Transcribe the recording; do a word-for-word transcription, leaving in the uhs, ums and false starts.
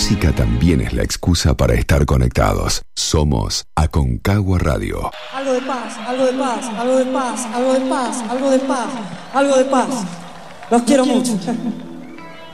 música también es la excusa para estar conectados. Somos Aconcagua Radio. Algo de paz, algo de paz, algo de paz, algo de paz, algo de paz, algo de paz. Los quiero mucho.